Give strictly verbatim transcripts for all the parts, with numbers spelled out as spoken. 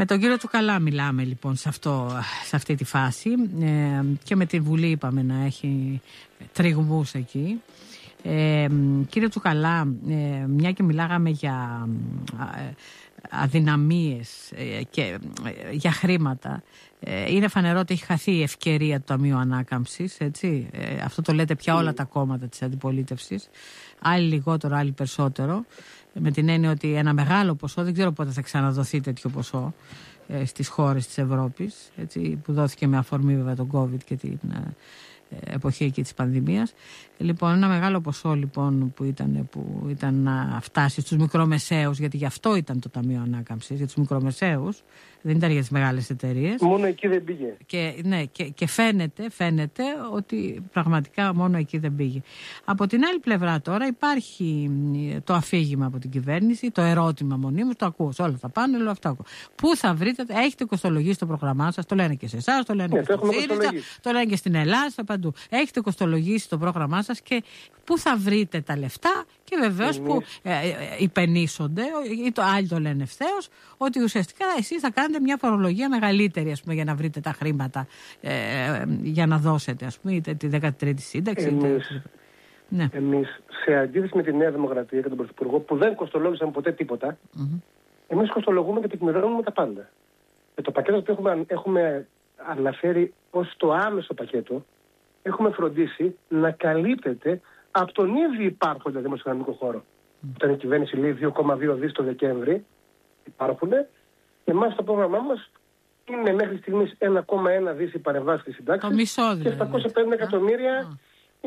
Με τον κύριο Τσουκαλά μιλάμε λοιπόν σε, αυτό, σε αυτή τη φάση ε, και με τη Βουλή είπαμε να έχει τριγμούς εκεί. Ε, κύριε Τσουκαλά, ε, μια και μιλάγαμε για ε, αδυναμίες ε, και ε, για χρήματα, ε, είναι φανερό ότι έχει χαθεί η ευκαιρία του Ταμείου Ανάκαμψης, έτσι. Ε, αυτό το λέτε πια όλα τα κόμματα της αντιπολίτευσης, άλλοι λιγότερο, άλλοι περισσότερο, με την έννοια ότι ένα μεγάλο ποσό, δεν ξέρω πότε θα ξαναδοθεί τέτοιο ποσό ε, στις χώρες της Ευρώπης, έτσι, που δόθηκε με αφορμή βέβαια τον COVID και την ε, εποχή εκεί της πανδημίας. Λοιπόν, ένα μεγάλο ποσό λοιπόν που ήταν, που ήταν να φτάσει στους μικρομεσαίους, γιατί γι' αυτό ήταν το Ταμείο Ανάκαμψης, για τους μικρομεσαίους, δεν ήταν για τις μεγάλες εταιρείες. Μόνο εκεί δεν πήγε. Και, ναι, και, και φαίνεται, φαίνεται ότι πραγματικά μόνο εκεί δεν πήγε. Από την άλλη πλευρά τώρα υπάρχει το αφήγημα από την κυβέρνηση, το ερώτημα μονίμως, το ακούω σε όλα τα πάνελ, αυτό ακούω. Πού θα βρείτε, έχετε κοστολογήσει το πρόγραμμά σας, το λένε και σε εσάς, το λένε ναι, και στο ΣΥΡΙΖΑ, το λένε και στην Ελλάδα, παντού. Έχετε κοστολογήσει το πρόγραμμά σας και πού θα βρείτε τα λεφτά και βεβαίως που ε, ε, υπενήσονται, ή το άλλοι το λένε ευθέως, ότι ουσιαστικά εσείς θα κάνετε μια φορολογία μεγαλύτερη, ας πούμε, για να βρείτε τα χρήματα ε, ε, για να δώσετε, ας πούμε, είτε τη δέκατη τρίτη σύνταξη. Εμείς, είτε... ναι. εμείς, σε αντίθεση με τη Νέα Δημοκρατία και τον Πρωθυπουργό, που δεν κοστολόγησαν ποτέ τίποτα, mm-hmm. εμείς κοστολογούμε και επικοινωνούμε τα πάντα. Με το πακέτο που έχουμε, έχουμε αναφέρει ως το άμεσο πακέτο, έχουμε φροντίσει να καλύπτεται από τον ίδιο υπάρχοντα δημοσιονομικό χώρο. Mm. Όταν η κυβέρνηση λέει δύο κόμμα δύο δις το Δεκέμβρη, υπάρχουν. Εμάς το πρόγραμμά μας είναι μέχρι στιγμής ένα κόμμα ένα δις οι παρεμβάσεις της συντάξης και επτακόσια πενήντα εκατομμύρια mm. ε,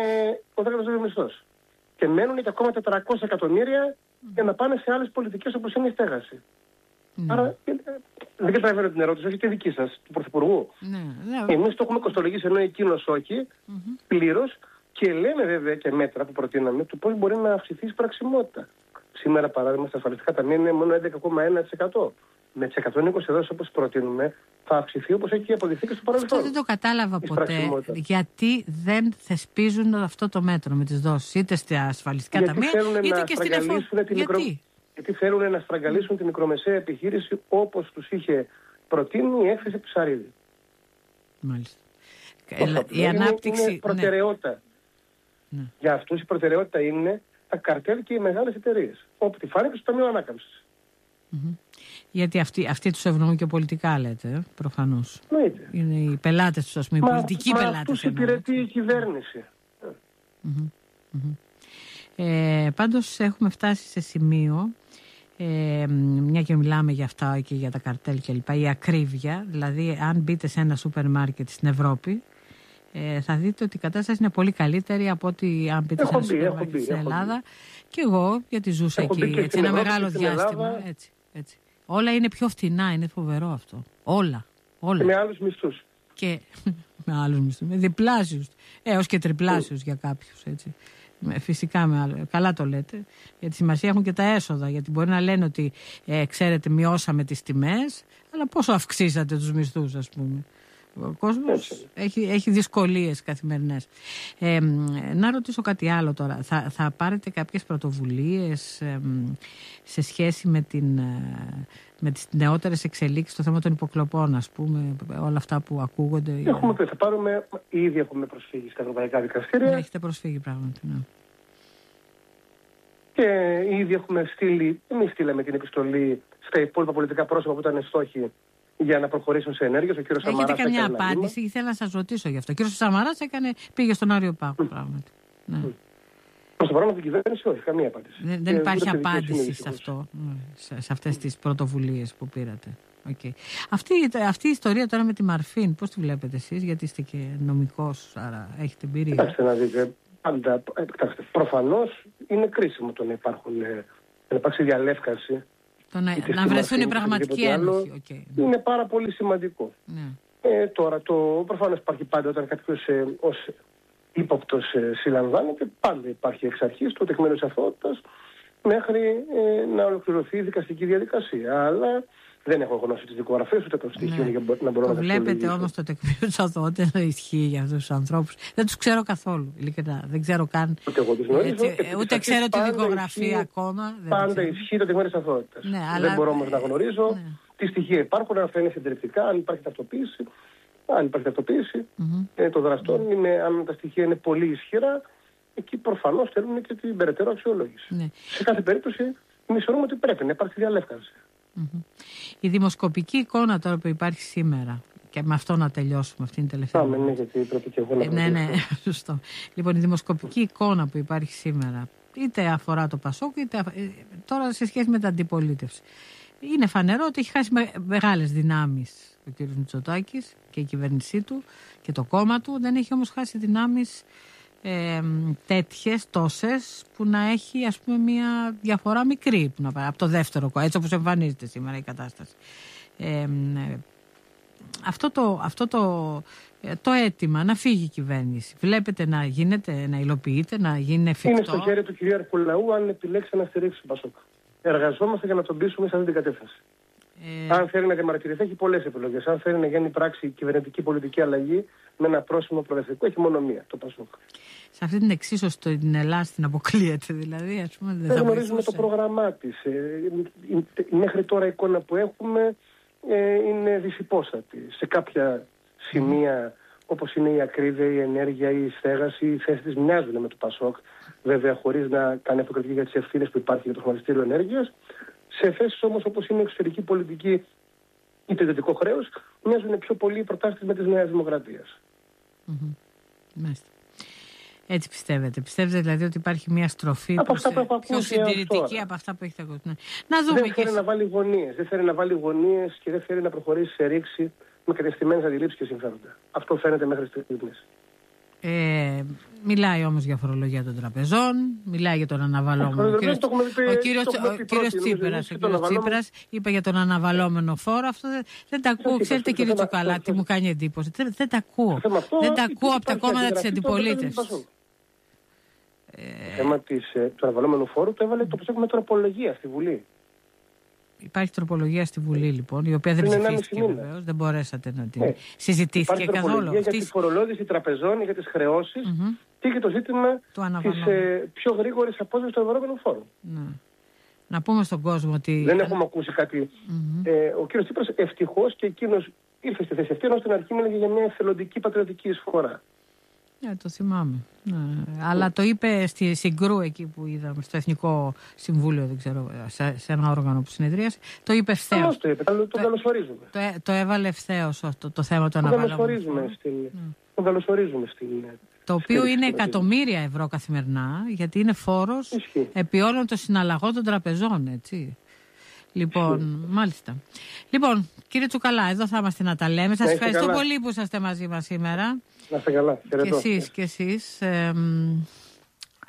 ο δέκατος μισθός. Και μένουν και ακόμα τετρακόσια εκατομμύρια mm. για να πάνε σε άλλες πολιτικές όπως είναι η στέγαση. Mm. Άρα δεν καταλαβαίνω την ερώτηση, όχι τη δική σας, του Πρωθυπουργού. Mm. Εμείς το έχουμε κοστολογήσει ενώ εκείνος όχι, mm-hmm. πλήρως. Και λέμε βέβαια και μέτρα που προτείναμε του πώς μπορεί να αυξηθεί η σπραξιμότητα. Σήμερα, παράδειγμα, στα ασφαλιστικά ταμεία είναι μόνο έντεκα κόμμα ένα τοις εκατό. Με τις εκατόν είκοσι δόσεις όπως προτείνουμε, θα αυξηθεί όπως έχει αποδειχθεί και στο παρελθόν. Αυτό δεν το κατάλαβα ποτέ. Γιατί δεν θεσπίζουν αυτό το μέτρο με τις δόσεις, είτε στα ασφαλιστικά γιατί ταμεία, είτε και στην εφορία. Γιατί? Μικρο... Γιατί θέλουν να στραγγαλίσουν mm. τη μικρομεσαία επιχείρηση όπως τους είχε προτείνει η έκθεση Ψαρίδη. Μάλιστα. Η είναι, ανάπτυξη. Είναι προτεραιότητα. Ναι. Ναι. Για αυτούς η προτεραιότητα είναι τα καρτέλ και οι μεγάλες εταιρείες. Όπου τη φάνηκε στο Ταμείο Ανάκαμψης. Mm-hmm. Γιατί αυτοί, αυτοί τους ευνοούν και πολιτικά, λέτε, προφανώς. Νοείται. Είναι οι πελάτες τους, ας πούμε, οι πολιτικοί μα πελάτες. Αυτούς υπηρετεί η κυβέρνηση. Mm-hmm. Mm-hmm. Ε, πάντως έχουμε φτάσει σε σημείο, ε, μια και μιλάμε για αυτά και για τα καρτέλ και λοιπά, η ακρίβεια, δηλαδή αν μπείτε σε ένα σούπερ μάρκετ στην Ευρώπη, Ε, θα δείτε ότι η κατάσταση είναι πολύ καλύτερη από ότι αν πείτε σε ένα σούπερ μάρκετ στην Ελλάδα. Και εγώ, γιατί ζούσα έχω εκεί έτσι, ένα Ευρώπη, μεγάλο διάστημα. Έτσι, έτσι. Όλα είναι πιο φτηνά, είναι φοβερό αυτό. Όλα. όλα. Και με άλλους μισθούς. Και με άλλους μισθούς. Με διπλάσιους. Έως και τριπλάσιους mm. για κάποιους. Έτσι. Φυσικά με άλλο. Καλά το λέτε. Γιατί σημασία έχουν και τα έσοδα. Γιατί μπορεί να λένε ότι ε, ξέρετε, μειώσαμε τις τιμές, αλλά πόσο αυξήσατε τους μισθούς, ας πούμε. Ο κόσμος έχει, έχει δυσκολίες καθημερινές. Ε, να ρωτήσω κάτι άλλο τώρα. Θα, θα πάρετε κάποιες πρωτοβουλίες ε, σε σχέση με, την, με τις νεότερες εξελίξεις στο θέμα των υποκλοπών, ας πούμε, όλα αυτά που ακούγονται? Έχουμε, θα πάρουμε, ήδη έχουμε προσφύγει στα ευρωπαϊκά δικαστήρια. Ναι, έχετε προσφύγει πράγματι, ναι. Και ήδη έχουμε στείλει, εμείς στείλαμε την επιστολή στα υπόλοιπα πολιτικά πρόσωπα που ήταν στόχοι για να προχωρήσουν σε ενέργειες. Ο κύριος Σαμαράς. Έχετε καμιά απάντηση? Ήθελα να σας ρωτήσω γι' αυτό. Ο κύριος Σαμαράς έκανε, πήγε στον Άριο Πάγο, mm. πράγματι. Ναι. Mm. Προς το παρόν από την κυβέρνηση, όχι, καμία απάντηση. Δεν, δεν υπάρχει απάντηση σε αυτό, σε, σε αυτές τις πρωτοβουλίες που πήρατε. Okay. Αυτή, αυτή η ιστορία τώρα με τη Μαρφίν, πώς τη βλέπετε εσείς? Γιατί είστε και νομικός, άρα έχετε εμπειρία. Κοιτάξτε να δείτε, πάντα, προφανώς είναι κρίσιμο το να, υπάρχουν, να υπάρξει διαλεύκανση. Το να, να βρεθούν οι πραγματικοί ένοχοι. Okay. Είναι πάρα πολύ σημαντικό. Ναι. Ε, τώρα, το προφανώς υπάρχει πάντα όταν κάποιος ε, ως ύποπτος ε, συλλαμβάνεται, πάντα υπάρχει εξ αρχής το τεκμήριο της αθωότητας μέχρι ε, να ολοκληρωθεί η δικαστική διαδικασία. Αλλά δεν έχω γνώση της δικογραφίας ούτε των στοιχείων, ναι, για να μπορώ το να τα βλέπετε όμως το τεκμήριο της αθωότητας να ισχύει για αυτούς τους ανθρώπους. Δεν τους ξέρω καθόλου, ειλικρινά. Δεν ξέρω καν. Ούτε εγώ τους γνωρίζω. Έτσι, ούτε ξέρω τη δικογραφία ισχύει, ακόμα. Πάντα ισχύει το τεκμήριο της αθωότητας. Ναι, αλλά... Δεν μπορώ όμως να γνωρίζω. Ναι. Τι στοιχεία υπάρχουν, αν αυτά είναι συντριπτικά, αν υπάρχει ταυτοποίηση. Αν υπάρχει ταυτοποίηση mm-hmm. ε, των δραστών, είναι, αν τα στοιχεία είναι πολύ ισχυρά, εκεί προφανώς θέλουν και την περαιτέρω αξιολόγηση. Ναι. Σε κάθε περίπτωση, εμείς θεωρούμε ότι πρέπει να υπάρχει διαλεύκανση. Mm-hmm. Η δημοσκοπική εικόνα τώρα που υπάρχει σήμερα, και με αυτό να τελειώσουμε, αυτή είναι η τελευταία. Πάμε, ναι, γιατί πρέπει και εγώ να ε, Ναι, ναι, σωστό. Λοιπόν, η δημοσκοπική εικόνα που υπάρχει σήμερα, είτε αφορά το Πασόκ, είτε αφ... τώρα σε σχέση με την αντιπολίτευση. Είναι φανερό ότι έχει χάσει με... μεγάλες δυνάμεις ο κ. Μητσοτάκης και η κυβέρνησή του και το κόμμα του. Δεν έχει όμως χάσει δυνάμεις ε, τέτοιες, τόσες, που να έχει, ας πούμε, μια διαφορά μικρή που να πάρει, από το δεύτερο κόμμα, έτσι όπως εμφανίζεται σήμερα η κατάσταση. Ε, ε, αυτό το, αυτό το, το αίτημα να φύγει η κυβέρνηση, βλέπετε να γίνεται, να υλοποιείται, να γίνει εφικτό? Είναι στο χέρι του κ. Αρχουλαού αν επιλέξει να στηρίξει τον Πασόκ. Εργαζόμαστε για να τον πείσουμε σε αυτή την κατεύθυνση. Ε... Αν θέλει να διαμαρτυρηθεί, έχει πολλές επιλογές. Αν θέλει να γίνει πράξη κυβερνητική πολιτική αλλαγή με ένα πρόσημο προοδευτικό, έχει μόνο μία, το Πασόκ. Σε αυτή την εξίσωση την Ελλάδα την αποκλείεται, δηλαδή, ας πούμε, δεν, δεν γνωρίζουμε το πρόγραμμά της. Ε, μέχρι τώρα η εικόνα που έχουμε ε, είναι δυσυπόστατη. Σε κάποια σημεία, όπως είναι η ακρίβεια, η ενέργεια, η στέγαση, οι θέσεις της μοιάζουν με το Πασόκ, βέβαια χωρίς να κάνει αυτοκριτική για τις ευθύνες που υπάρχει για το χρηματιστήριο ενέργειας. Σε θέσεις όμως όπως είναι η εξωτερική πολιτική ή το ιδιωτικό χρέος, μοιάζουν πιο πολύ οι προτάσεις με της Νέας Δημοκρατίας. Mm-hmm. Μάλιστα. Έτσι πιστεύετε. Πιστεύετε δηλαδή ότι υπάρχει μια στροφή από που σε... που πιο συντηρητική από αυτά που έχετε ακούσει? Ναι. Να δούμε. Δεν θέλει να βάλει γωνίες. Δεν θέλει να βάλει γωνίες και δεν θέλει να προχωρήσει σε ρήξη με κατευθυμένες αντιλήψεις και συμφέροντα. Αυτό φαίνεται μέχρι στιγμής. Ε, μιλάει όμως για φορολογία των τραπεζών, μιλάει για τον αναβαλόμενο. Ο κύριος, ο κύριος, ο κύριος Τσίπρας, ο κύριος Τσίπρας είπε για τον αναβαλόμενο φόρο. Αυτό δεν, δεν τα ακούω. Ξέρετε, κύριε Τσουκαλά, τι μου κάνει εντύπωση? Δεν, δεν τα ακούω. Δεν τα ακούω από τα κόμματα της αντιπολίτευσης. Το θέμα του αναβαλόμενου φόρου το έβαλε το Πασόκ με τροπολογία στη Βουλή. Υπάρχει τροπολογία στη Βουλή, λοιπόν, η οποία δεν ψηφίστηκε βεβαίως, δεν μπορέσατε να την ε, συζητήθηκε καθόλου. Υπάρχει τροπολογία για τη φορολόγηση τραπεζών, για τις χρεώσεις mm-hmm. και για το ζήτημα της ε, πιο γρήγορης απόδοσης του αναβαλόμενου φόρου. Ναι. Να πούμε στον κόσμο ότι... Δεν έχουμε ακούσει κάτι. Mm-hmm. Ε, ο κύριος Τσίπρας ευτυχώς και εκείνος ήρθε στη θέση αυτή, ενώ στην αρχή μίλαγε για μια εθελοντική πατριωτική εισφορά. Ναι, το θυμάμαι. Ναι. Αλλά το είπε στη Συγκρού εκεί που είδαμε, στο Εθνικό Συμβούλιο, δεν ξέρω, σε, σε ένα όργανο που συνεδρίασε. Το είπε ευθέως. Το είπε, το, το καλωσορίζουμε. Το, το έβαλε ευθέως το, το θέμα του αναβαλόμενου. Το καλωσορίζουμε στην... Το οποίο είναι εκατομμύρια ευρώ καθημερινά, γιατί είναι φόρος Ισχύει. επί όλων των συναλλαγών των τραπεζών, έτσι. Λοιπόν, Ισχύει. μάλιστα. Λοιπόν, κύριε Τσουκαλά, εδώ θα είμαστε να τα λέμε. Σας ευχαριστώ καλά. πολύ που είσαστε μαζί μας σήμερα. Να είστε καλά. Και εσείς, και εσείς. Ε,